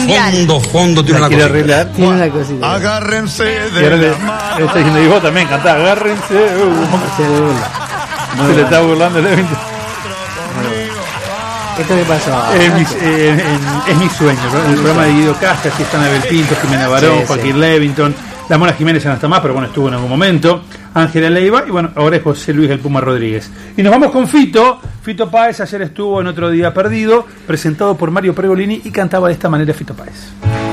fondo tiene una cosita. Tiene una cosita. Agárrense de la mano. Está diciendo, y vos también cantá, agárrense. Se le está burlando el evento. ¿Esto qué pasó? Es mi sueño, ¿no? El programa de Guido Casca, así están Abel Pinto, Jimena Barón, Joaquín Levington, la Mona Jiménez ya no está más, pero bueno, estuvo en algún momento, Ángela Leiva, y bueno, ahora es José Luis del Puma Rodríguez. Y nos vamos con Fito Páez. Ayer estuvo en Otro Día Perdido, presentado por Mario Pergolini, y cantaba de esta manera Fito Páez.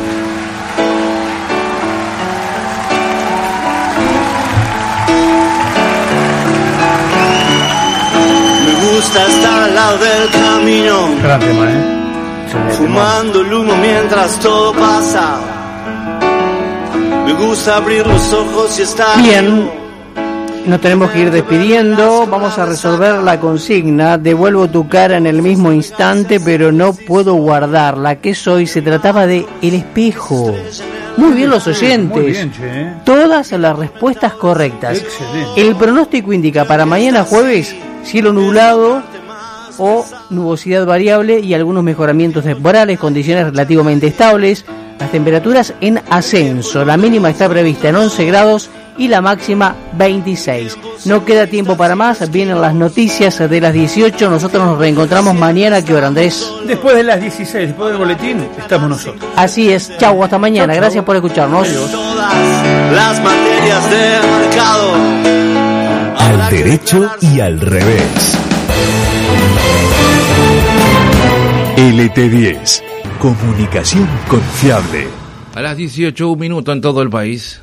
Me gusta estar al lado del camino, Gran tema, fumando el humo mientras todo pasa. Me gusta abrir los ojos y estar bien. Nos tenemos que ir despidiendo. Vamos a resolver la consigna. Devuelvo tu cara en el mismo instante, pero no puedo guardarla. ¿Qué soy? Se trataba de el espejo. Muy bien los oyentes. Muy bien, che. Todas las respuestas correctas. Excelente. El pronóstico indica para mañana jueves cielo nublado o nubosidad variable y algunos mejoramientos temporales, condiciones relativamente estables. Las temperaturas en ascenso. La mínima está prevista en 11 grados y la máxima 26. No queda tiempo para más. Vienen las noticias de las 18. Nosotros nos reencontramos mañana. ¿Qué hora, Andrés? Después de las 16, después del boletín, estamos nosotros. Así es. Chau, hasta mañana. Gracias por escucharnos. todas las materias del mercado. Al derecho y al revés. LT10. Comunicación confiable. A las 18, un minuto en todo el país.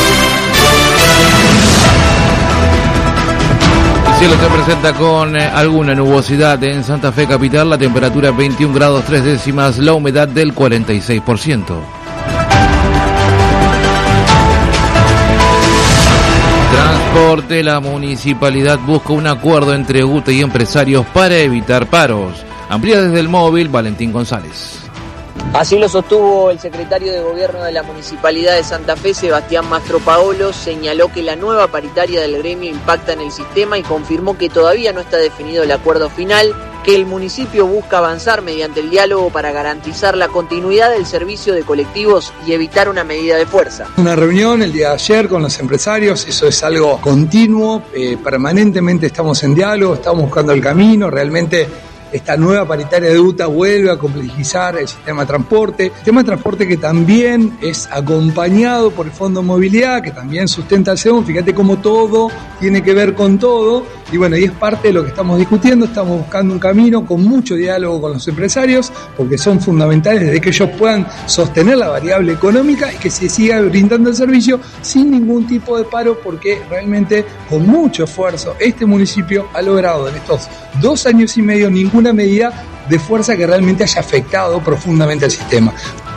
El cielo se presenta con alguna nubosidad en Santa Fe capital, la temperatura 21 grados 3 décimas, la humedad del 46%. Transporte, la municipalidad busca un acuerdo entre UTE y empresarios para evitar paros. Amplía desde el móvil Valentín González. Así lo sostuvo el secretario de Gobierno de la Municipalidad de Santa Fe, Sebastián Mastropaolo. Señaló que la nueva paritaria del gremio impacta en el sistema y confirmó que todavía no está definido el acuerdo final, que el municipio busca avanzar mediante el diálogo para garantizar la continuidad del servicio de colectivos y evitar una medida de fuerza. Una reunión el día de ayer con los empresarios, eso es algo continuo, permanentemente estamos en diálogo, estamos buscando el camino, realmente. Esta nueva paritaria de UTA vuelve a complejizar el sistema de transporte que también es acompañado por el Fondo de Movilidad, que también sustenta el SEBON. Fíjate cómo todo tiene que ver con todo, y bueno, y es parte de lo que estamos discutiendo. Estamos buscando un camino con mucho diálogo con los empresarios, porque son fundamentales desde que ellos puedan sostener la variable económica y que se siga brindando el servicio sin ningún tipo de paro, porque realmente con mucho esfuerzo este municipio ha logrado en estos 2 años y medio ninguna medida de fuerza que realmente haya afectado profundamente al sistema.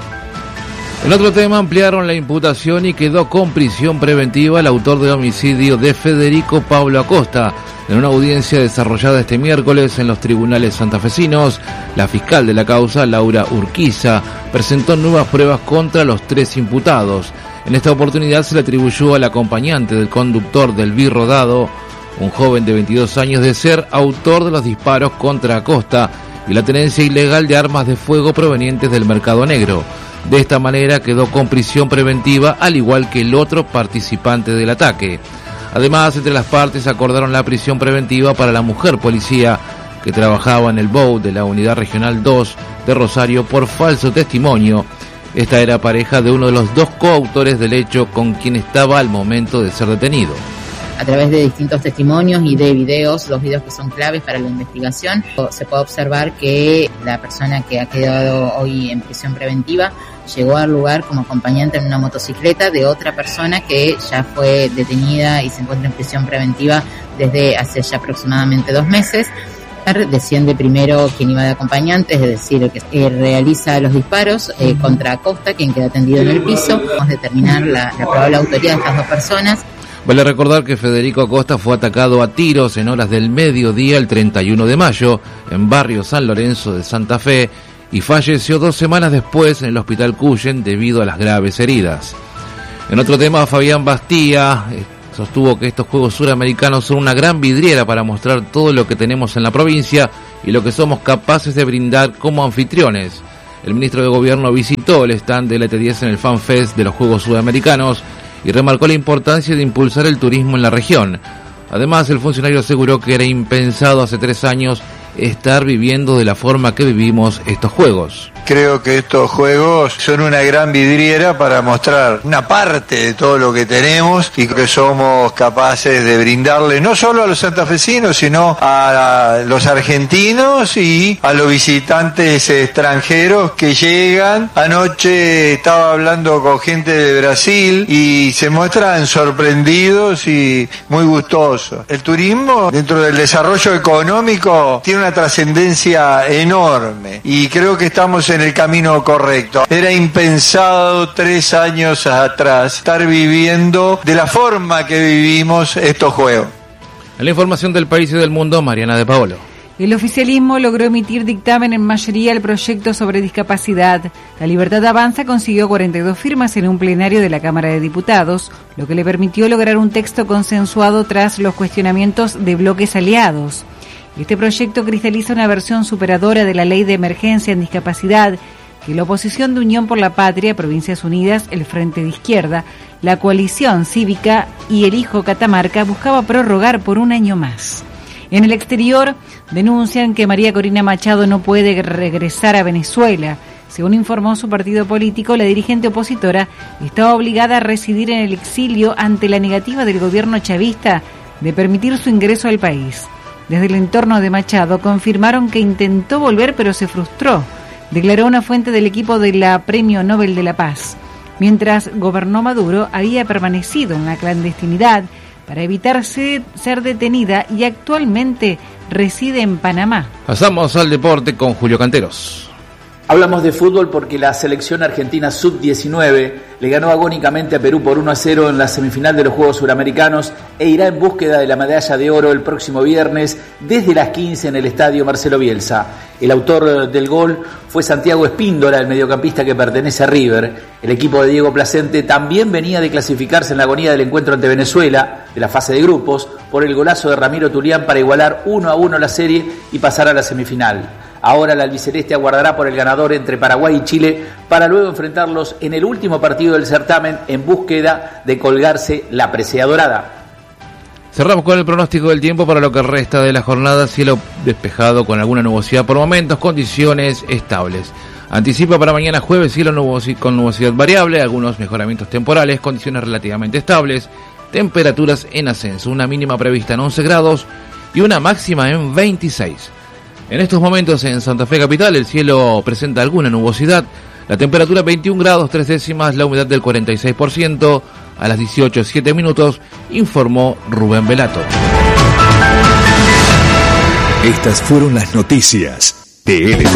En otro tema, ampliaron la imputación y quedó con prisión preventiva el autor del homicidio de Federico Pablo Acosta. En una audiencia desarrollada este miércoles en los tribunales santafesinos, la fiscal de la causa, Laura Urquiza, presentó nuevas pruebas contra los 3 imputados. En esta oportunidad se le atribuyó al acompañante del conductor del Rodado, un joven de 22 años, de ser autor de los disparos contra Acosta y la tenencia ilegal de armas de fuego provenientes del mercado negro. De esta manera quedó con prisión preventiva, al igual que el otro participante del ataque. Además, entre las partes acordaron la prisión preventiva para la mujer policía que trabajaba en el BOU de la Unidad Regional 2 de Rosario por falso testimonio. Esta era pareja de uno de los 2 coautores del hecho con quien estaba al momento de ser detenido. A través de distintos testimonios y de videos, 2 videos que son claves para la investigación, se puede observar que la persona que ha quedado hoy en prisión preventiva llegó al lugar como acompañante en una motocicleta de otra persona que ya fue detenida y se encuentra en prisión preventiva desde hace ya aproximadamente 2 meses. Desciende primero quien iba de acompañante, es decir, el que realiza los disparos contra Acosta, quien queda tendido en el piso. Vamos a determinar la probable autoría de estas 2 personas. Vale recordar que Federico Acosta fue atacado a tiros en horas del mediodía el 31 de mayo en barrio San Lorenzo de Santa Fe y falleció 2 semanas después en el hospital Cuyen debido a las graves heridas. En otro tema, Fabián Bastía sostuvo que estos Juegos Suramericanos son una gran vidriera para mostrar todo lo que tenemos en la provincia y lo que somos capaces de brindar como anfitriones. el ministro de Gobierno visitó el stand del ET10 en el Fan Fest de los Juegos Sudamericanos y remarcó la importancia de impulsar el turismo en la región. Además, el funcionario aseguró que era impensado hace 3 años estar viviendo de la forma que vivimos estos Juegos. Creo que estos Juegos son una gran vidriera para mostrar una parte de todo lo que tenemos y que somos capaces de brindarle no solo a los santafesinos, sino a los argentinos y a los visitantes extranjeros que llegan. Anoche estaba hablando con gente de Brasil y se muestran sorprendidos y muy gustosos. El turismo dentro del desarrollo económico tiene una trascendencia enorme y creo que estamos en el camino correcto. Era impensado 3 años atrás estar viviendo de la forma que vivimos estos Juegos. En la información del país y del mundo, Mariana de Paolo. El oficialismo logró emitir dictamen en mayoría al proyecto sobre discapacidad. La Libertad Avanza consiguió 42 firmas en un plenario de la Cámara de Diputados, lo que le permitió lograr un texto consensuado tras los cuestionamientos de bloques aliados. Este proyecto cristaliza una versión superadora de la Ley de Emergencia en Discapacidad que la oposición de Unión por la Patria, Provincias Unidas, el Frente de Izquierda, la Coalición Cívica y el Hijo Catamarca buscaba prorrogar por 1 año más. En el exterior denuncian que María Corina Machado no puede regresar a Venezuela. Según informó su partido político, la dirigente opositora estaba obligada a residir en el exilio ante la negativa del gobierno chavista de permitir su ingreso al país. Desde el entorno de Machado confirmaron que intentó volver pero se frustró, declaró una fuente del equipo de la Premio Nobel de la Paz. Mientras gobernó Maduro, había permanecido en la clandestinidad para evitar ser detenida y actualmente reside en Panamá. Pasamos al deporte con Julio Canteros. Hablamos de fútbol porque la selección argentina sub-19 le ganó agónicamente a Perú por 1-0 en la semifinal de los Juegos Suramericanos e irá en búsqueda de la medalla de oro el próximo viernes desde las 15 en el estadio Marcelo Bielsa. El autor del gol fue Santiago Espíndola, el mediocampista que pertenece a River. El equipo de Diego Placente también venía de clasificarse en la agonía del encuentro ante Venezuela, de la fase de grupos, por el golazo de Ramiro Tulián para igualar 1-1 la serie y pasar a la semifinal. Ahora la albiceleste aguardará por el ganador entre Paraguay y Chile para luego enfrentarlos en el último partido del certamen en búsqueda de colgarse la presea dorada. Cerramos con el pronóstico del tiempo para lo que resta de la jornada. Cielo despejado con alguna nubosidad por momentos, condiciones estables. Anticipa para mañana jueves cielo con nubosidad variable, algunos mejoramientos temporales, condiciones relativamente estables, temperaturas en ascenso, una mínima prevista en 11 grados y una máxima en 26. En estos momentos en Santa Fe Capital el cielo presenta alguna nubosidad, la temperatura 21 grados 3 décimas, la humedad del 46%, a las 18:07 informó Rubén Velato. Estas fueron las noticias de LT.